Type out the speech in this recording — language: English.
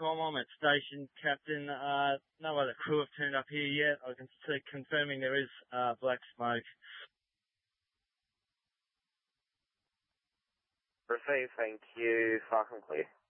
I'm at station, Captain. No other crew have turned up here yet. I can see confirming there is black smoke. Receive, thank you. Far from clear.